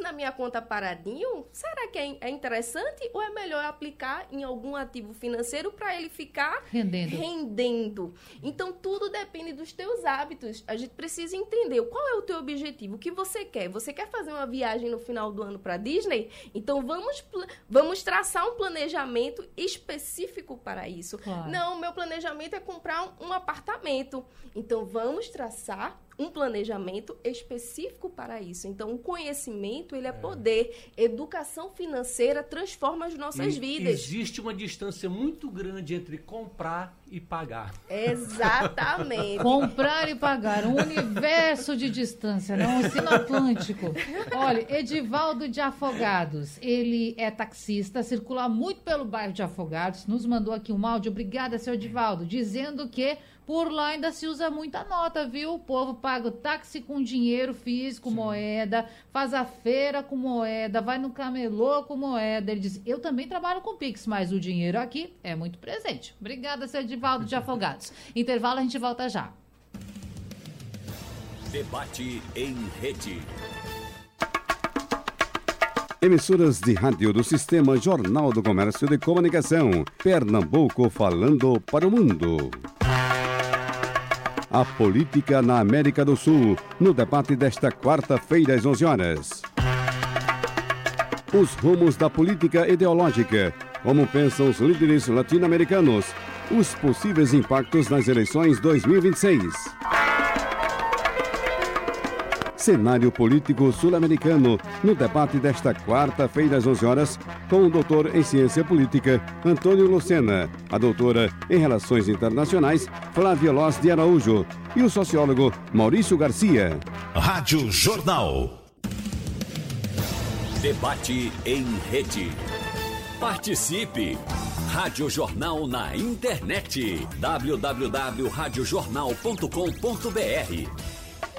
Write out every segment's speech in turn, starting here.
na minha conta paradinho, será que é interessante ou é melhor aplicar em algum ativo financeiro para ele ficar rendendo? Então, tudo depende dos teus hábitos. A gente precisa entender qual é o teu objetivo, o que você quer. Você quer fazer uma viagem no final do ano para Disney? Então, vamos traçar um planejamento específico para isso. Claro. Não, meu planejamento é comprar um apartamento. Então, vamos traçar um planejamento específico para isso. Então, o conhecimento, ele é poder. Educação financeira transforma as nossas vidas. Existe uma distância muito grande entre comprar e pagar. Exatamente. Comprar e pagar, um universo de distância, não um oceano Atlântico. Olha, Edivaldo de Afogados, ele é taxista, circula muito pelo bairro de Afogados, nos mandou aqui um áudio, obrigada, seu Edivaldo, dizendo que por lá ainda se usa muita nota, viu? O povo paga o táxi com dinheiro físico, moeda, faz a feira com moeda, vai no camelô com moeda. Ele diz, eu também trabalho com Pix, mas o dinheiro aqui é muito presente. Obrigada, seu Edivaldo de Afogados. Intervalo, a gente volta já. Debate em rede. Emissoras de rádio do Sistema Jornal do Comércio de Comunicação. Pernambuco falando para o mundo. A política na América do Sul, no debate desta quarta-feira às 11 horas. Os rumos da política ideológica, como pensam os líderes latino-americanos, os possíveis impactos nas eleições 2026. Cenário político sul-americano, no debate desta quarta-feira às 11 horas, com o doutor em Ciência Política, Antônio Lucena, a doutora em Relações Internacionais, Flávia Loz de Araújo, e o sociólogo Maurício Garcia. Rádio Jornal. Debate em rede. Participe! Rádio Jornal na internet. www.radiojornal.com.br.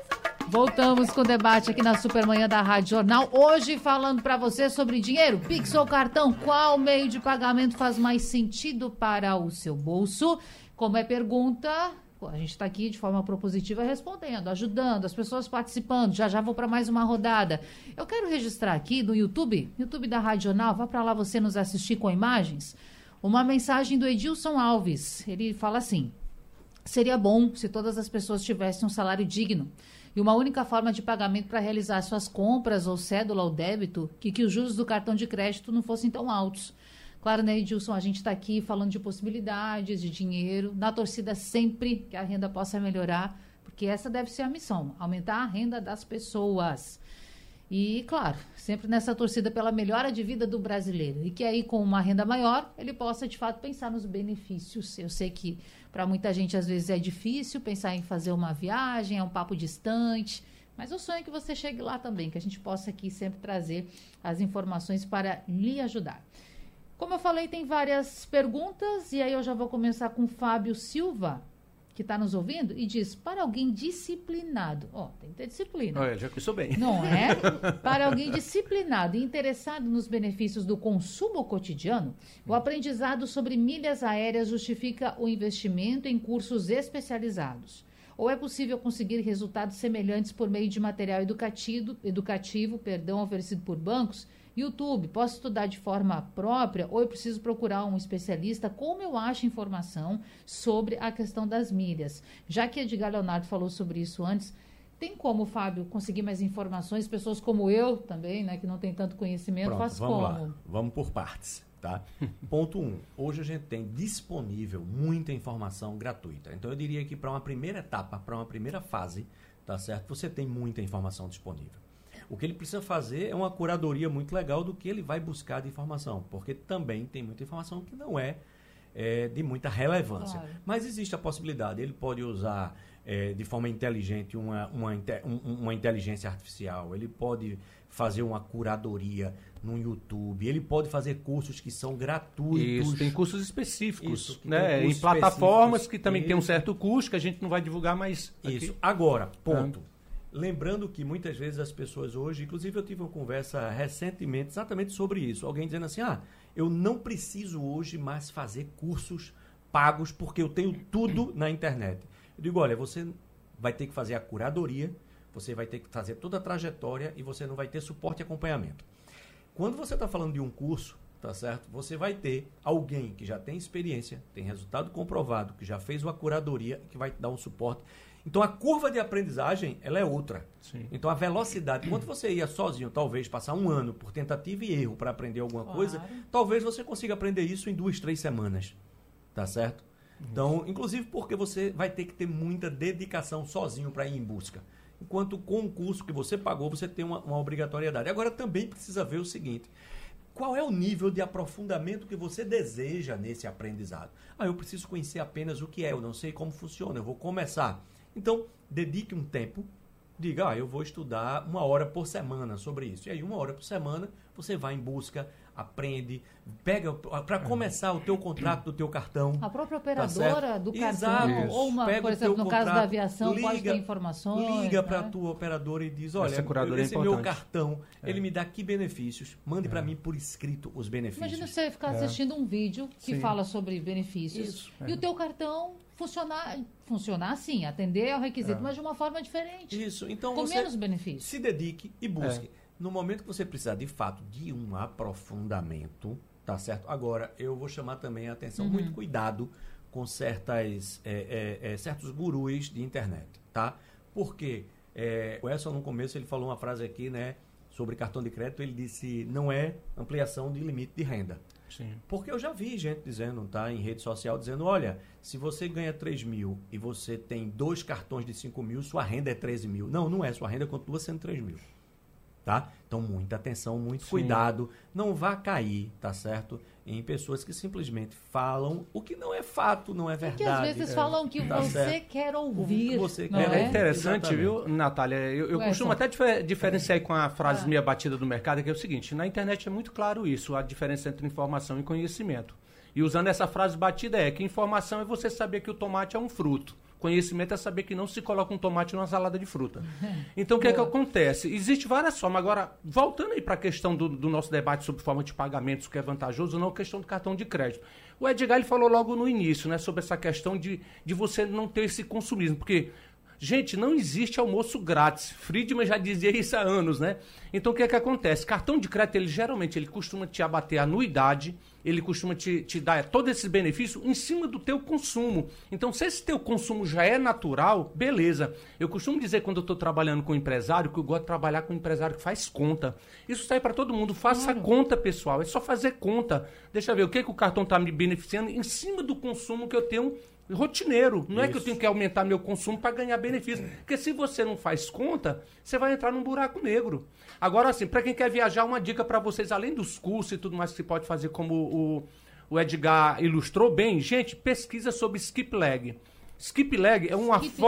Voltamos com o debate aqui na Supermanhã da Rádio Jornal. Hoje falando para você sobre dinheiro, Pix ou cartão, qual meio de pagamento faz mais sentido para o seu bolso? Como é pergunta, a gente está aqui de forma propositiva respondendo, ajudando, as pessoas participando. Já vou para mais uma rodada. Eu quero registrar aqui no YouTube da Rádio Jornal, vá para lá você nos assistir com imagens, uma mensagem do Edilson Alves. Ele fala assim: seria bom se todas as pessoas tivessem um salário digno e uma única forma de pagamento para realizar suas compras ou cédula ou débito, que os juros do cartão de crédito não fossem tão altos. Claro, né, Edilson, a gente está aqui falando de possibilidades, de dinheiro, na torcida sempre que a renda possa melhorar, porque essa deve ser a missão, aumentar a renda das pessoas. E, claro, sempre nessa torcida pela melhora de vida do brasileiro. E que aí, com uma renda maior, ele possa, de fato, pensar nos benefícios. Eu sei que, para muita gente, às vezes é difícil pensar em fazer uma viagem, é um papo distante. Mas eu sonho que você chegue lá também, que a gente possa aqui sempre trazer as informações para lhe ajudar. Como eu falei, tem várias perguntas. E aí eu já vou começar com o Fábio Silva, que está nos ouvindo, e diz, para alguém disciplinado, tem que ter disciplina. Olha, já começou bem. Não é? Para alguém disciplinado e interessado nos benefícios do consumo cotidiano, o aprendizado sobre milhas aéreas justifica o investimento em cursos especializados. Ou é possível conseguir resultados semelhantes por meio de material educativo, oferecido por bancos? YouTube, posso estudar de forma própria ou eu preciso procurar um especialista? Como eu acho informação sobre a questão das milhas? Já que Edgar Leonardo falou sobre isso antes, tem como, Fábio, conseguir mais informações? Pessoas como eu também, né, que não tem tanto conhecimento, Pronto, faz vamos como? lá. Vamos por partes, tá? Ponto 1. Hoje a gente tem disponível muita informação gratuita. Então eu diria que para uma primeira etapa, para uma primeira fase, tá certo? Você tem muita informação disponível. O que ele precisa fazer é uma curadoria muito legal do que ele vai buscar de informação, porque também tem muita informação que não é de muita relevância. Claro. Mas existe a possibilidade, ele pode usar de forma inteligente uma inteligência artificial, ele pode fazer uma curadoria no YouTube, ele pode fazer cursos que são gratuitos. Isso, tem cursos específicos, né? Em plataformas que também tem um certo custo, que a gente não vai divulgar mais aqui. Isso. Agora, ponto. Lembrando que muitas vezes as pessoas hoje, inclusive eu tive uma conversa recentemente exatamente sobre isso, alguém dizendo assim, eu não preciso hoje mais fazer cursos pagos porque eu tenho tudo na internet. Eu digo, olha, você vai ter que fazer a curadoria, Você vai ter que fazer toda a trajetória e você não vai ter suporte e acompanhamento. Quando você está falando de um curso, tá certo? Você vai ter alguém que já tem experiência, tem resultado comprovado, que já fez uma curadoria, que vai te dar um suporte. Então, a curva de aprendizagem, ela é outra. Sim. Então, a velocidade, enquanto você ia sozinho, talvez, passar um ano por tentativa e erro para aprender alguma coisa, talvez você consiga aprender isso em 2, 3 semanas. Tá certo? Então, inclusive porque você vai ter que ter muita dedicação sozinho para ir em busca. Enquanto com o curso que você pagou, você tem uma obrigatoriedade. Agora, também precisa ver o seguinte: qual é o nível de aprofundamento que você deseja nesse aprendizado? Eu preciso conhecer apenas o que é, eu não sei como funciona, eu vou começar. Então, dedique um tempo, diga, eu vou estudar 1 hora por semana sobre isso. E aí, 1 hora por semana, você vai em busca, aprende, pega para começar o teu contrato do teu cartão. A própria operadora do cartão, Exato. ou uma, Pega por exemplo, no caso da aviação, liga, pode ter informações. Liga para a tua operadora e diz, olha, esse meu cartão, ele me dá que benefícios? Mande para mim por escrito os benefícios. Imagina você ficar assistindo um vídeo que fala sobre benefícios e o teu cartão funcionar sim, atender ao requisito, mas de uma forma diferente. Isso, então com você menos benefícios. Se dedique e busque. No momento que você precisar, de fato, de um aprofundamento, tá certo? Agora, eu vou chamar também a atenção, muito cuidado com certos gurus de internet, tá? Porque o Edson, no começo, ele falou uma frase aqui, né, sobre cartão de crédito, ele disse, não é ampliação de limite de renda. Sim. Porque eu já vi gente dizendo, tá, em rede social, dizendo, olha, se você ganha 3 mil e você tem 2 cartões de 5 mil, sua renda é 13 mil. Não, não é, sua renda continua sendo 3 mil. Tá? Então, muita atenção, muito cuidado. Não vá cair, tá certo? Em pessoas que simplesmente falam o que não é fato, não é verdade. Que às vezes falam que você quer ouvir. É interessante, viu, Natália? Eu costumo até diferenciar aí com a frase meia batida do mercado, que é o seguinte: na internet é muito claro isso, a diferença entre informação e conhecimento. E usando essa frase batida que informação é você saber que o tomate é um fruto. Conhecimento é saber que não se coloca um tomate numa salada de fruta. Então, o que é que acontece? Existe várias formas. Agora, voltando aí para a questão do nosso debate sobre forma de pagamentos, o que é vantajoso ou não, a questão do cartão de crédito. O Edgar ele falou logo no início, né, sobre essa questão de você não ter esse consumismo, porque... Gente, não existe almoço grátis. Friedman já dizia isso há anos, né? Então, o que é que acontece? Cartão de crédito, ele costuma te abater a anuidade, ele costuma te dar todo esse benefício em cima do teu consumo. Então, se esse teu consumo já é natural, beleza. Eu costumo dizer, quando eu estou trabalhando com empresário, que eu gosto de trabalhar com um empresário que faz conta. Isso sai para todo mundo. Faça conta, pessoal. É só fazer conta. Deixa eu ver o que o cartão está me beneficiando em cima do consumo que eu tenho rotineiro. Não é que eu tenho que aumentar meu consumo para ganhar benefício. Porque se você não faz conta, você vai entrar num buraco negro. Agora, assim, para quem quer viajar, uma dica para vocês, além dos cursos e tudo mais que você pode fazer, como o Edgar ilustrou bem, gente, pesquisa sobre skip lag. Skip lag é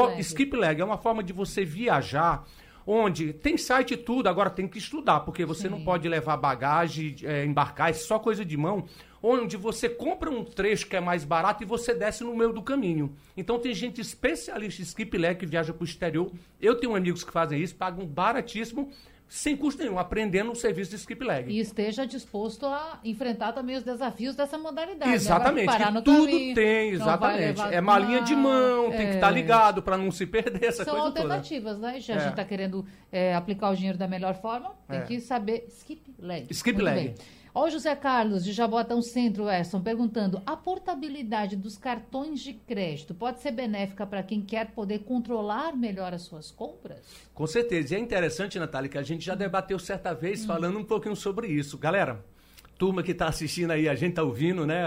uma forma de você viajar, onde tem site e tudo, agora tem que estudar, porque você não pode levar bagagem, embarcar, é só coisa de mão, onde você compra um trecho que é mais barato e você desce no meio do caminho. Então tem gente especialista em skip lag que viaja para o exterior. Eu tenho amigos que fazem isso, pagam baratíssimo, sem custo nenhum, aprendendo o serviço de skip lag. E esteja disposto a enfrentar também os desafios dessa modalidade. Exatamente, né? Que tudo caminho, tem, exatamente. É malinha de mão, tem que estar ligado para não se perder essa São coisa alternativas, toda. Né? Já a gente está querendo aplicar o dinheiro da melhor forma, tem que saber skip lag. Skip lag. Bem. Ó, o José Carlos, de Jaboatão Centro, Weston, perguntando: a portabilidade dos cartões de crédito pode ser benéfica para quem quer poder controlar melhor as suas compras? Com certeza. E é interessante, Natália, que a gente já debateu certa vez falando um pouquinho sobre isso. Galera, turma que está assistindo aí, a gente está ouvindo, né,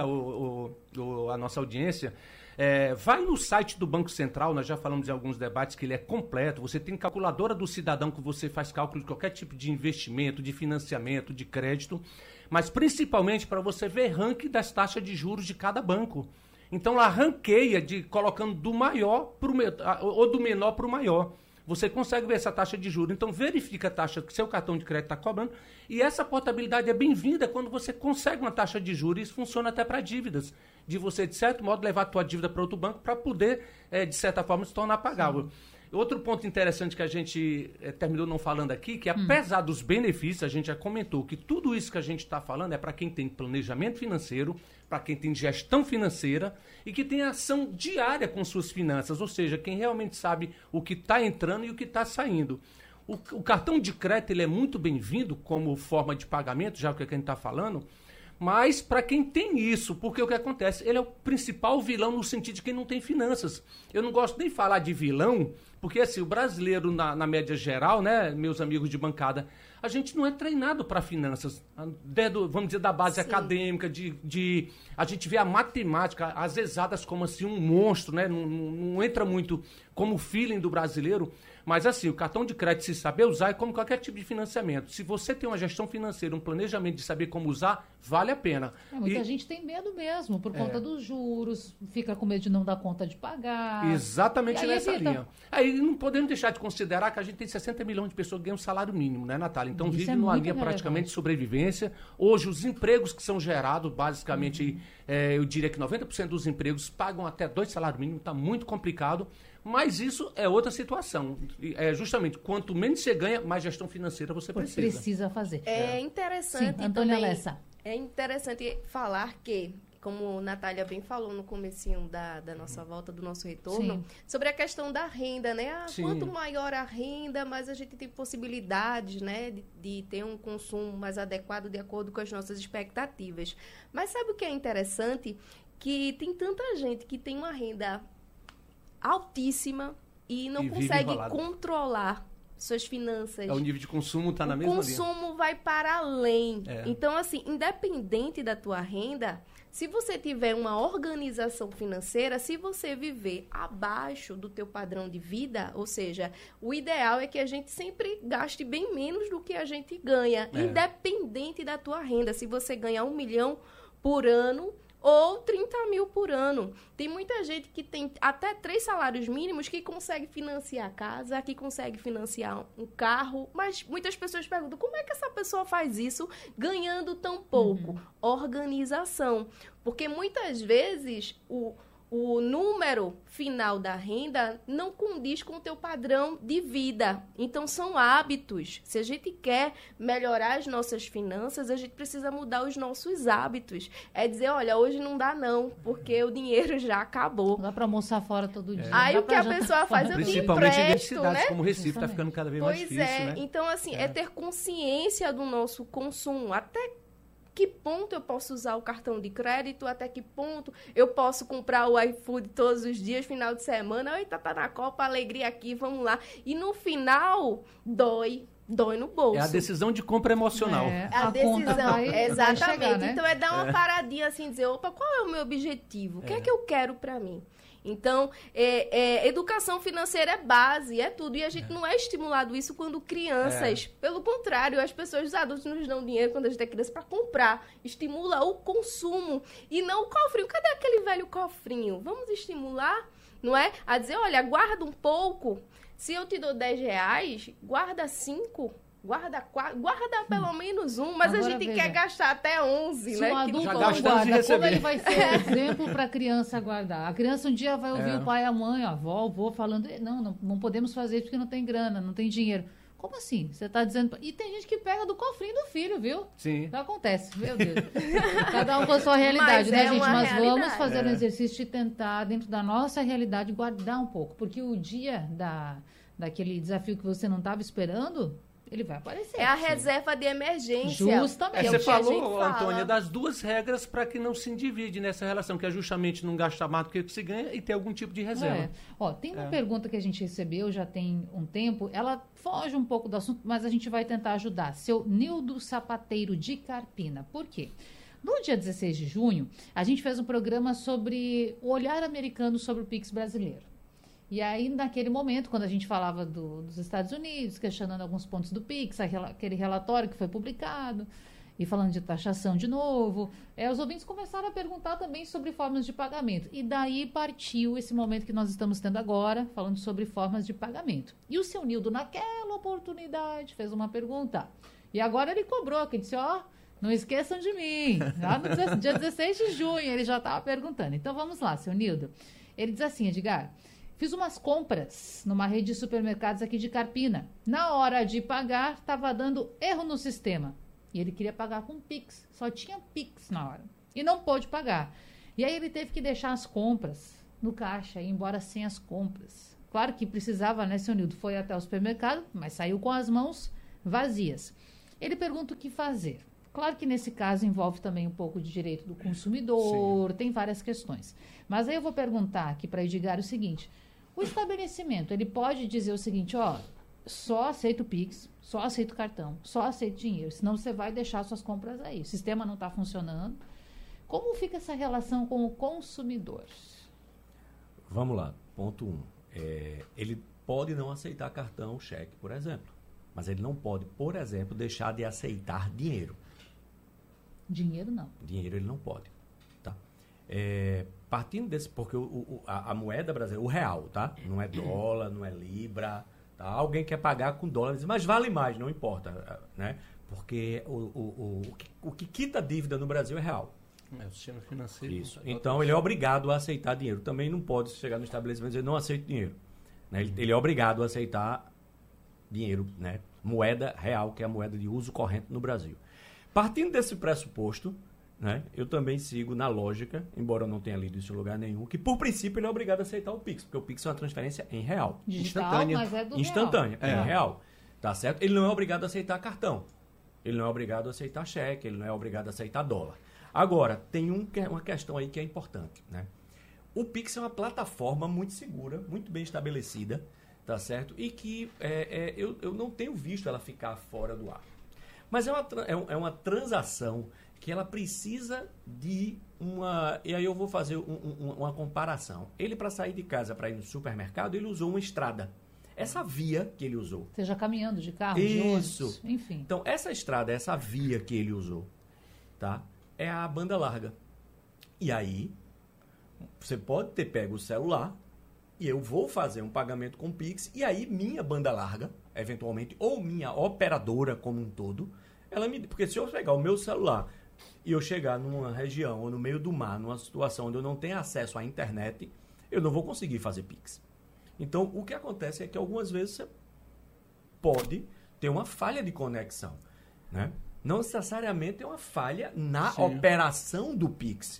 a nossa audiência, vai no site do Banco Central, nós já falamos em alguns debates que ele é completo, você tem calculadora do cidadão que você faz cálculo de qualquer tipo de investimento, de financiamento, de crédito, mas principalmente para você ver ranking das taxas de juros de cada banco. Então lá ranqueia colocando do maior ou do menor para o maior. Você consegue ver essa taxa de juros. Então verifica a taxa que seu cartão de crédito está cobrando. E essa portabilidade é bem-vinda quando você consegue uma taxa de juros. Isso funciona até para dívidas. De você, de certo modo, levar a tua dívida para outro banco para poder, de certa forma, se tornar pagável. Outro ponto interessante que a gente terminou não falando aqui, que apesar dos benefícios, a gente já comentou que tudo isso que a gente está falando é para quem tem planejamento financeiro, para quem tem gestão financeira e que tem ação diária com suas finanças, ou seja, quem realmente sabe o que está entrando e o que está saindo. O cartão de crédito ele é muito bem-vindo como forma de pagamento, já que a gente está falando, mas para quem tem isso, porque o que acontece? Ele é o principal vilão no sentido de quem não tem finanças. Eu não gosto nem de falar de vilão, porque assim, o brasileiro, na média geral, né, meus amigos de bancada, a gente não é treinado para finanças, vamos dizer, da base acadêmica, a gente vê a matemática, as exatas como assim um monstro, né, não entra muito como o feeling do brasileiro. Mas assim, o cartão de crédito, se saber usar, é como qualquer tipo de financiamento. Se você tem uma gestão financeira, um planejamento de saber como usar, vale a pena. Muita gente tem medo mesmo, por conta dos juros, fica com medo de não dar conta de pagar. Exatamente nessa linha. Aí não podemos deixar de considerar que a gente tem 60 milhões de pessoas que ganham salário mínimo, né, Natália? Então vive numa linha praticamente de sobrevivência. Hoje, os empregos que são gerados, basicamente, eu diria que 90% dos empregos pagam até 2 salários mínimos, está muito complicado. Mas isso é outra situação. É justamente, quanto menos você ganha, mais gestão financeira você precisa. Precisa fazer. É interessante. Sim, Antônia Lessa. É interessante falar que, como a Natália bem falou no comecinho da nossa volta, do nosso retorno, sobre a questão da renda, né? Quanto maior a renda, mais a gente tem possibilidades, né, de ter um consumo mais adequado de acordo com as nossas expectativas. Mas sabe o que é interessante? Que tem tanta gente que tem uma renda altíssima e não consegue controlar suas finanças. O nível de consumo está na mesma linha. O consumo vai para além. Então, assim, independente da tua renda, se você tiver uma organização financeira, se você viver abaixo do teu padrão de vida, ou seja, o ideal é que a gente sempre gaste bem menos do que a gente ganha, independente da tua renda. Se você ganhar 1 milhão por ano, ou 30 mil por ano. Tem muita gente que tem até 3 salários mínimos que consegue financiar a casa, que consegue financiar um carro, mas muitas pessoas perguntam, como é que essa pessoa faz isso ganhando tão pouco? Organização. Porque muitas vezes o número final da renda não condiz com o teu padrão de vida. Então, são hábitos. Se a gente quer melhorar as nossas finanças, a gente precisa mudar os nossos hábitos. É dizer, olha, hoje não dá não, porque o dinheiro já acabou. Não dá para almoçar fora todo dia. Aí o que a pessoa faz, eu te principalmente em empresto, cidades né? como Recife, está ficando cada vez mais difícil, né? Então, assim, é ter consciência do nosso consumo. Até que ponto eu posso usar o cartão de crédito, até que ponto eu posso comprar o iFood todos os dias, final de semana, eita, tá na Copa, alegria aqui, vamos lá. E no final, dói no bolso. É a decisão de compra emocional. A decisão, exatamente. Vai chegar, né? Então, é dar uma paradinha assim, dizer, opa, qual é o meu objetivo? O que é que eu quero para mim? Então, educação financeira é base, é tudo. E a gente não é estimulado isso quando crianças. Pelo contrário, as pessoas, os adultos nos dão dinheiro quando a gente é criança para comprar. Estimula o consumo e não o cofrinho. Cadê aquele velho cofrinho? Vamos estimular, não é? A dizer, olha, guarda um pouco. Se eu te dou 10 reais, guarda 5. Guarda pelo menos um, mas agora a gente quer gastar até 11, se né? Um adulto já não gastamos guarda, de receber. como ele vai ser exemplo para a criança guardar? A criança um dia vai ouvir o pai, a mãe, a avó, o avô falando, não podemos fazer isso porque não tem grana, não tem dinheiro. Como assim? Você está dizendo... E tem gente que pega do cofrinho do filho, viu? Sim. Isso acontece, meu Deus. Cada um com a sua realidade, né, gente? Mas vamos fazer um exercício de tentar, dentro da nossa realidade, guardar um pouco. Porque o dia daquele desafio que você não estava esperando... ele vai aparecer. É a reserva de emergência. Justamente. Você falou, Antônia, das 2 regras para que não se endivide nessa relação, que é justamente não gastar mais do que se ganha e ter algum tipo de reserva. Tem uma pergunta que a gente recebeu já tem um tempo, ela foge um pouco do assunto, mas a gente vai tentar ajudar. Seu Nildo Sapateiro de Carpina. Por quê? No dia 16 de junho, a gente fez um programa sobre o olhar americano sobre o Pix brasileiro. E aí, naquele momento, quando a gente falava dos Estados Unidos, questionando alguns pontos do PIX, aquele relatório que foi publicado, e falando de taxação de novo, os ouvintes começaram a perguntar também sobre formas de pagamento. E daí partiu esse momento que nós estamos tendo agora, falando sobre formas de pagamento. E o seu Nildo, naquela oportunidade, fez uma pergunta. E agora ele cobrou, que disse, não esqueçam de mim. Lá no dia 16 de junho, ele já estava perguntando. Então, vamos lá, seu Nildo. Ele diz assim, Edgar... Fiz umas compras numa rede de supermercados aqui de Carpina. Na hora de pagar, estava dando erro no sistema. E ele queria pagar com Pix. Só tinha Pix na hora. E não pôde pagar. E aí ele teve que deixar as compras no caixa e ir embora sem as compras. Claro que precisava, né, seu Nildo? Foi até o supermercado, mas saiu com as mãos vazias. Ele pergunta o que fazer. Claro que nesse caso envolve também um pouco de direito do consumidor, tem várias questões. Mas aí eu vou perguntar aqui para Edgar o seguinte: o estabelecimento, ele pode dizer o seguinte, ó, só aceito Pix, só aceito cartão, só aceito dinheiro, senão você vai deixar suas compras aí. O sistema não está funcionando. Como fica essa relação com o consumidor? Vamos lá, ponto 1. Ele pode não aceitar cartão ou cheque, por exemplo. Mas ele não pode, por exemplo, deixar de aceitar dinheiro. Dinheiro não. Dinheiro ele não pode. Tá? Partindo desse, porque a moeda brasileira, o real, tá? Não é dólar, não é libra. Tá? Alguém quer pagar com dólar, mas vale mais, não importa. Né? Porque o que quita dívida no Brasil é real. O sistema financeiro. Isso. Então ele é obrigado a aceitar dinheiro. Também não pode chegar no estabelecimento e dizer não aceito dinheiro. Né? Ele é obrigado a aceitar dinheiro, né? Moeda real, que é a moeda de uso corrente no Brasil. Partindo desse pressuposto, né, eu também sigo na lógica, embora eu não tenha lido isso em lugar nenhum, que por princípio ele é obrigado a aceitar o Pix, porque o Pix é uma transferência em real. Digital, instantânea. Mas é do instantânea, real. em real. Tá certo? Ele não é obrigado a aceitar cartão. Ele não é obrigado a aceitar cheque, ele não é obrigado a aceitar dólar. Agora, tem uma questão aí que é importante, né? O Pix é uma plataforma muito segura, muito bem estabelecida, tá certo? E que eu não tenho visto ela ficar fora do ar. Mas é uma transação que ela precisa de uma... E aí eu vou fazer uma comparação. Ele, para sair de casa, para ir no supermercado, ele usou uma estrada. Essa via que ele usou. Seja caminhando de carro, de ônibus, enfim. Então, essa estrada, essa via que ele usou, tá? É a banda larga. E aí, você pode ter pego o celular e eu vou fazer um pagamento com Pix e aí minha banda larga, eventualmente, ou minha operadora como um todo, porque se eu pegar o meu celular e eu chegar numa região ou no meio do mar, numa situação onde eu não tenho acesso à internet, eu não vou conseguir fazer Pix. Então, o que acontece é que algumas vezes você pode ter uma falha de conexão, né? Não necessariamente é uma falha na operação do Pix.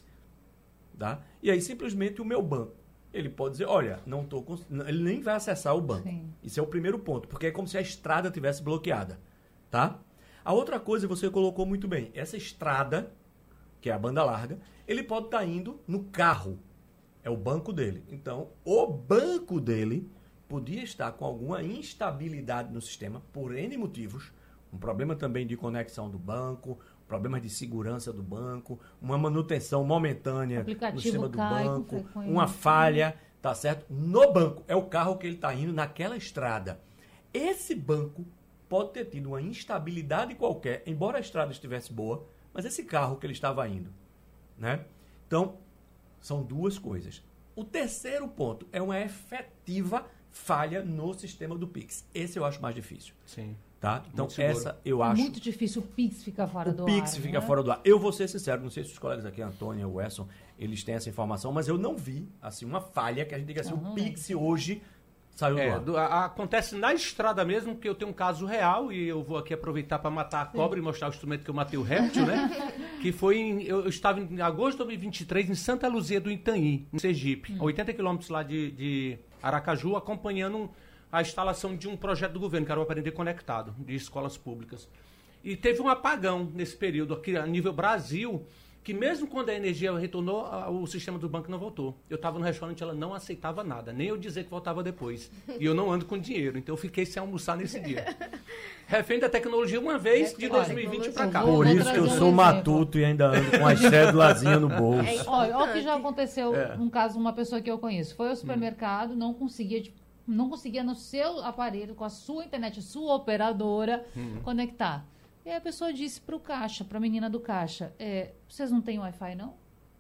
Tá? E aí, simplesmente, o meu banco, ele pode dizer, olha, não estou ele nem vai acessar o banco. Sim. Isso é o primeiro ponto, porque é como se a estrada tivesse bloqueada. Tá? A outra coisa, você colocou muito bem, essa estrada, que é a banda larga, ele pode estar indo no carro. É o banco dele. Então, o banco dele podia estar com alguma instabilidade no sistema, por N motivos, um problema também de conexão do banco, problemas de segurança do banco, uma manutenção momentânea no sistema do banco, uma falha, tá certo? No banco, é o carro que ele está indo naquela estrada. Esse banco pode ter tido uma instabilidade qualquer, embora a estrada estivesse boa, mas esse carro que ele estava indo, né? Então, são duas coisas. O terceiro ponto é uma efetiva falha no sistema do Pix. Esse eu acho mais difícil. Sim. Tá? Então, essa eu acho... É muito difícil o Pix ficar fora do ar. O Pix fica fora do ar. Eu vou ser sincero, não sei se os colegas aqui, Antônia, o Wesson, eles têm essa informação, mas eu não vi, assim, uma falha que a gente diga assim, o Pix hoje saiu do ar. Acontece na estrada mesmo, que eu tenho um caso real, e eu vou aqui aproveitar para matar a cobra e mostrar o instrumento que eu matei o réptil, né? Que foi, eu estava em agosto de 2023 em Santa Luzia do Itanhi, em Sergipe, a 80 quilômetros lá de Aracaju, acompanhando a instalação de um projeto do governo, que era o Aprender Conectado, de escolas públicas. E teve um apagão nesse período aqui a nível Brasil, que mesmo quando a energia retornou, o sistema do banco não voltou. Eu estava no restaurante, ela não aceitava nada, nem eu dizer que voltava depois. E eu não ando com dinheiro, então eu fiquei sem almoçar nesse dia. Refém da tecnologia uma vez, de 2020 para cá. Por isso que eu sou matuto e ainda ando com as cédulazinhas no bolso. Olha o que já aconteceu, um caso, uma pessoa que eu conheço. Foi ao supermercado, não conseguia no seu aparelho, com a sua internet, sua operadora, conectar. E aí a pessoa disse para o caixa, para a menina do caixa, vocês não têm Wi-Fi, não?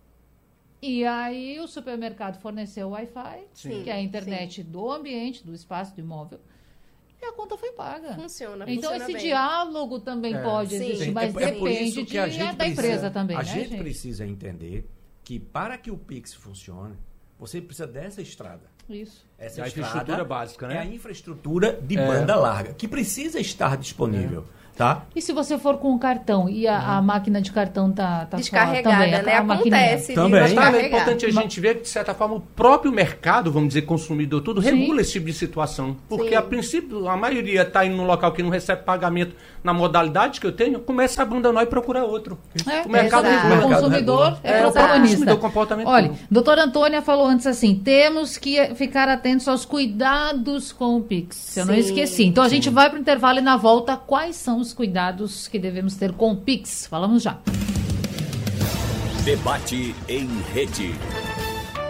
E aí o supermercado forneceu o Wi-Fi, que é a internet do ambiente, do espaço, do imóvel, e a conta foi paga. Funciona Então esse bem. diálogo também pode existir, mas depende da empresa também, A né, gente precisa entender que para que o Pix funcione, você precisa dessa estrada. Isso. Essa é a infraestrutura básica, né? É a infraestrutura de banda larga, que precisa estar disponível. Tá? E se você for com o cartão e a máquina de cartão tá descarregada, também, né? Acontece. Também. É importante a gente ver que, de certa forma, o próprio mercado, vamos dizer, consumidor, tudo regula esse tipo de situação. Porque, a princípio, a maioria está indo num local que não recebe pagamento na modalidade que eu tenho, começa a abandonar e procurar outro. O mercado regula. O consumidor é protagonista. Olha, doutora Antônia falou antes assim, temos que ficar atentos aos cuidados com o Pix. Eu não esqueci. Então, a gente vai para o intervalo e na volta, quais são os cuidados que devemos ter com o Pix? Falamos já. Debate em rede.